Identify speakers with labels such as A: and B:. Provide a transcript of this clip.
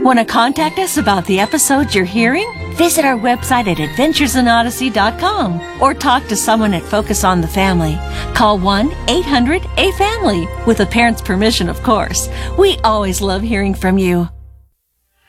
A: Want to contact us about the episodes you're hearing? Visit our website at adventuresinodyssey.com or talk to someone at Focus on the Family. Call 1-800-A-FAMILY with a parent's permission, of course. We always love hearing from you.